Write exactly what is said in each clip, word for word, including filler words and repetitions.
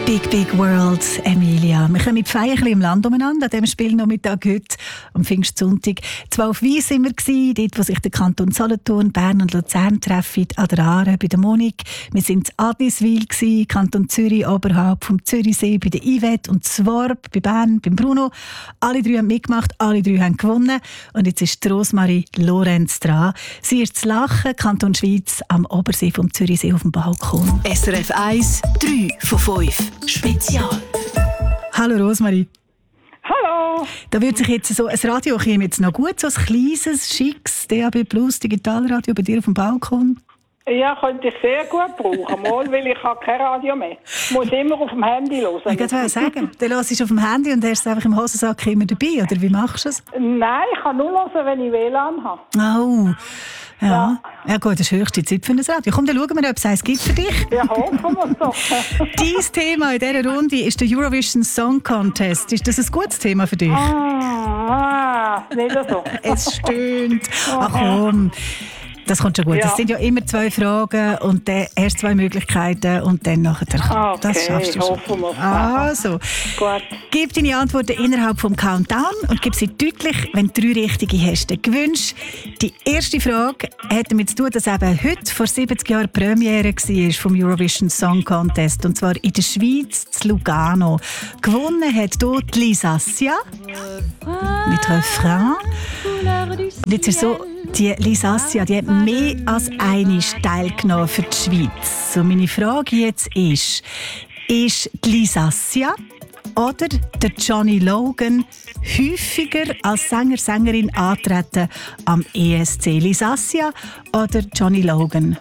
Big Big World, Emilia. Wir kommen mit Feiern ein bisschen im Land umeinander, an diesem Spielnachmittag heute, am Pfingstsonntag. Zwar auf Weiss sind wir gewesen, dort, wo sich der Kanton Solothurn, Bern und Luzern treffen, an der Aare, bei der Monik. Wir sind in Adliswil gewesen, Kanton Zürich, oberhalb vom Zürichsee, bei der Yvette und Zworb, bei Bern, beim Bruno. Alle drei haben mitgemacht, alle drei haben gewonnen. Und jetzt ist Rosmarie Lorenz dran. Sie ist zu Lachen, Kanton Schweiz, am Obersee vom Zürichsee auf dem Balkon. S R F eins, drei von fünf. Spezial. Hallo Rosmarie. Hallo. Da würde sich jetzt so ein Radio käme jetzt noch gut, so ein kleines, schickes D A B Plus Digitalradio bei dir auf dem Balkon. Ja, könnte ich sehr gut brauchen, mal, weil ich habe kein Radio mehr. Ich muss immer auf dem Handy hören. Ich wollte sagen, du hörst es auf dem Handy und hast es einfach im Hosensack immer dabei, oder wie machst du es? Nein, ich kann nur hören, wenn ich W L A N habe. Oh, ja. Ja. Ja gut, das ist höchste Zeit für ein Radio. Komm, dann schauen wir, ob es eins gibt für dich. Ja, hoffen wir es doch. Dein Thema in dieser Runde ist der Eurovision Song Contest. Ist das ein gutes Thema für dich? Ah, ah nicht so. Es stöhnt. Ach komm. Das kommt schon gut. Es ja. sind ja immer zwei Fragen und dann erst zwei Möglichkeiten und dann nachher. Ah, okay. Das schaffst du schon. Hoffen wir. Also, gut. Gib deine Antworten innerhalb vom Countdown und gib sie deutlich, wenn du drei richtige hast. Den Gewünsch. Die erste Frage hat damit zu tun, dass eben heute vor siebzig Jahren Premiere war vom Eurovision Song Contest und zwar in der Schweiz, zu Lugano. Gewonnen hat dort Lisa Sia mit Refrain. Und jetzt ist so, die Lisa Sia, die hat mehr als einmal teilgenommen für die Schweiz. So, meine Frage jetzt ist, ist die Lisa Sia oder der Johnny Logan häufiger als Sänger, Sängerin antreten am E S C? Lisa Sia oder Johnny Logan?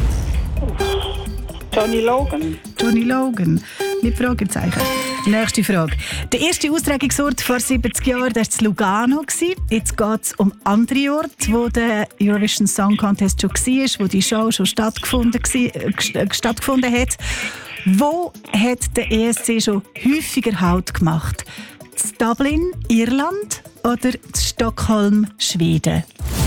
Johnny Logan. Johnny Logan. Mit Fragezeichen. Nächste Frage. Der erste Austragungsort vor siebzig Jahren war in Lugano. Jetzt geht es um andere Orte, wo der Eurovision Song Contest schon war, wo die Show schon stattgefunden, äh, stattgefunden hat. Wo hat der E S C schon häufiger Halt gemacht? In Dublin, Irland oder in Stockholm, Schweden?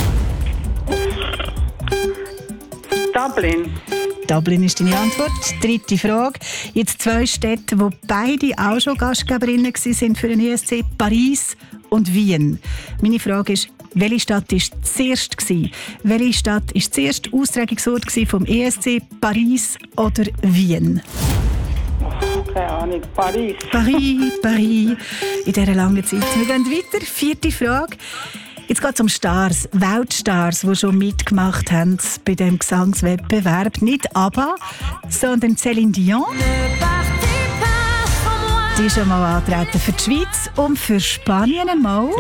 Dublin. Dublin ist deine Antwort. Dritte Frage. Jetzt zwei Städte, wo beide auch schon Gastgeberinnen waren für den E S C, Paris und Wien. Meine Frage ist, welche Stadt war zuerst? Welche Stadt war zuerst Austragungsort vom E S C, Paris oder Wien? Keine Ahnung, Paris. Paris, Paris, in dieser langen Zeit. Wir gehen weiter. Vierte Frage. Jetzt geht es um Stars, Weltstars, die schon mitgemacht haben bei diesem Gesangswettbewerb. Nicht ABBA, sondern Céline Dion. Die ist schon mal antreten für die Schweiz und für Spanien einmal.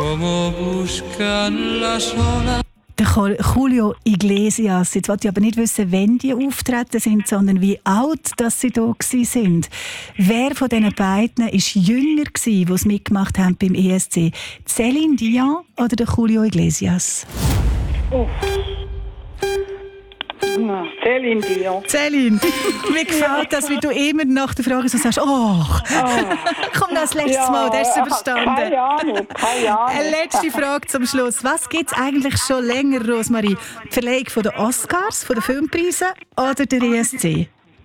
Der Julio Iglesias. Jetzt wollte ich aber nicht wissen, wann die auftreten sind, sondern wie alt dass sie da waren. Wer von diesen beiden war jünger, die es mitgemacht haben beim E S C? Céline Dion oder der Julio Iglesias? Oh. No, Céline Dion. Céline, mir gefällt das, wie du immer nach der Frage so sagst, oh, oh. komm das letzte ja, Mal, das hast du überstanden. Keine Ahnung, keine Ahnung. Eine letzte Frage zum Schluss. Was gibt es eigentlich schon länger, Rosmarie? Die Verleihung von den Oscars, von den Filmpreisen oder der E S C?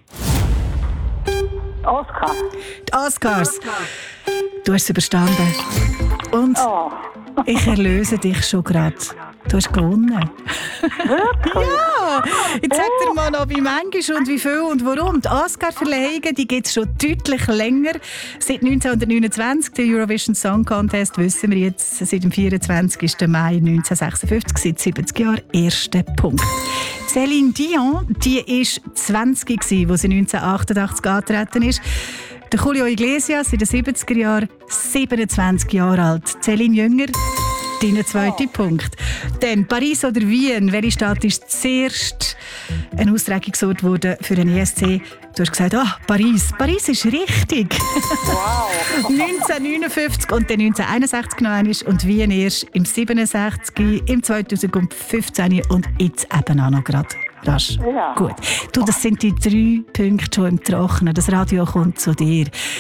Oscar. Die Oscars. Du hast es überstanden. Und oh. ich erlöse dich schon gerade. Du hast gewonnen. Wirklich? Ja! Jetzt sag dir mal noch, wie manchmal und wie viel und warum. Die Oscar-Verleihungen gibt es schon deutlich länger. Seit neunzehnhundertneunundzwanzig, der Eurovision Song Contest, wissen wir jetzt, seit dem vierundzwanzigsten Mai neunzehnhundertsechsundfünfzig, seit siebzig Jahren, erster Punkt. Céline Dion, die war zwanzig, als sie neunzehnhundertachtundachtzig angetreten ist. Der Julio Iglesias in den siebziger Jahren siebenundzwanzig Jahre alt. Céline jünger. Dein zweiter oh. Punkt. Dann Paris oder Wien. Welche Stadt ist zuerst ein Austragungsort wurde für den E S C? Du hast gesagt, ah, Paris. Paris ist richtig. Wow. neunzehnhundertneunundfünfzig und dann neunzehnhunderteinundsechzig noch einmal und Wien erst im siebenundsechzig, im zweitausendfünfzehn und jetzt eben auch noch gerade. Rasch. Ja. Gut. Du, das sind die drei Punkte schon im Trockenen. Das Radio kommt zu dir. Ah.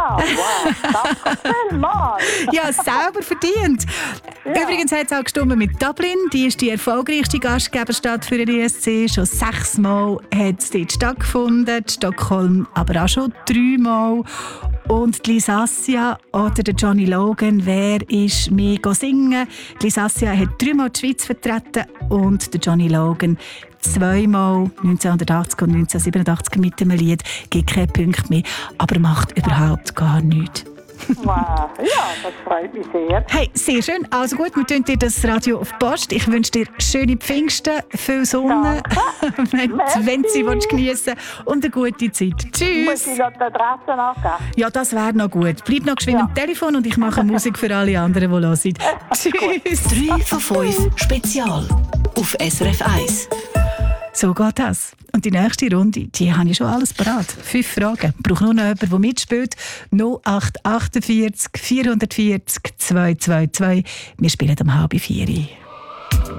wow, danke vielmals. Ja, selber verdient. Ja. Übrigens hat es auch gestimmt mit Dublin. Die ist die erfolgreichste Gastgeberstadt für den E S C. Schon sechsmal hat es dort stattgefunden. Stockholm aber auch schon dreimal. Und die Lisassia oder der Johnny Logan, wer ist mehr singen? Die Lisassia hat dreimal die Schweiz vertreten und der Johnny Logan zweimal neunzehnhundertachtzig und neunzehnhundertsiebenundachtzig mit dem Lied. Gibt keine Punkte mehr, aber macht überhaupt gar nichts. Wow, ja, das freut mich sehr. Hey, sehr schön. Also gut, wir tun dir das Radio auf die Post. Ich wünsche dir schöne Pfingsten, viel Sonne, wenn, wenn sie geniessen und eine gute Zeit. Muss Tschüss. ich noch die Adresse angeben? Ja, das wäre noch gut. Bleib noch geschwind Ja. am Telefon und ich mache Musik für alle anderen, die hören. Tschüss. drei von fünf Spezial auf S R F eins. So geht das. Und die nächste Runde, die habe ich schon alles parat. Fünf Fragen. Ich brauche nur noch jemanden, der mitspielt. null acht acht vier vierhundertvierzig zweihundertvierzig. Wir spielen um halb vier.